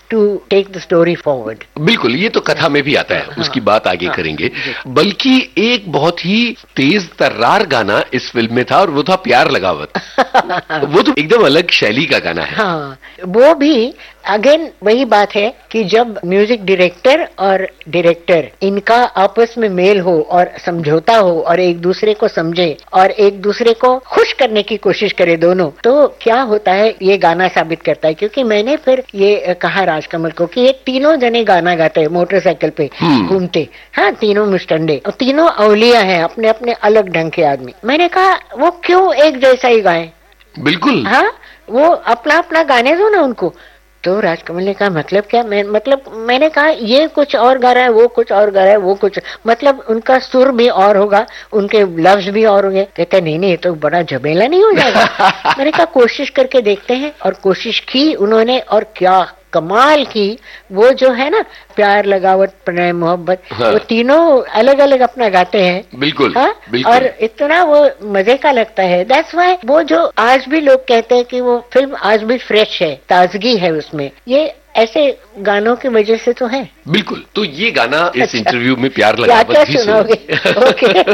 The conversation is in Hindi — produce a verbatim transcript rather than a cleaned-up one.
To take the story forward. बिल्कुल, ये तो कथा में भी आता है, हाँ, उसकी बात आगे हाँ, करेंगे। बल्कि एक बहुत ही तेज तर्रार गाना इस फिल्म में था और वो था प्यार लगावत। वो तो एकदम अलग शैली का गाना है। हाँ, वो भी अगेन वही बात है कि जब म्यूजिक डायरेक्टर और डायरेक्टर इनका आपस में मेल हो और समझौता हो और एक दूसरे को समझे और एक दूसरे को खुश करने की कोशिश करे दोनों, तो क्या होता है ये गाना साबित करता है। क्योंकि मैंने फिर ये कहा राजकमल को कि ये तीनों जने गाना गाते हैं मोटरसाइकिल पे घूमते, हाँ तीनों मुस्टंडे, तीनों अवलिया हैं, अपने अपने अलग ढंग के आदमी। मैंने कहा वो क्यों एक जैसा ही गाए? बिल्कुल, हाँ, वो अपना अपना गाने दो ना उनको। तो राजकमल ने कहा मतलब क्या? मैं मतलब मैंने कहा ये कुछ और गा रहा है, वो कुछ और गा रहा है, वो कुछ मतलब उनका सुर भी और होगा, उनके लफ्ज भी और होंगे। कहते नहीं नहीं, ये तो बड़ा झमेला नहीं हो जाएगा? मैंने कहा कोशिश करके देखते हैं, और कोशिश की उन्होंने, और क्या कमाल की। वो जो है ना प्यार लगावत प्रणय मोहब्बत, हाँ, वो तीनों अलग अलग अपना गाते हैं। बिल्कुल, हाँ, बिल्कुल। और इतना वो मजे का लगता है। दैट्स व्हाई वो जो आज भी लोग कहते हैं कि वो फिल्म आज भी फ्रेश है, ताजगी है उसमें, ये ऐसे गानों की वजह से तो है। बिल्कुल, तो ये गाना इस अच्छा, इंटरव्यू में प्यार लगावत क्या भी सुनोगे? ओके।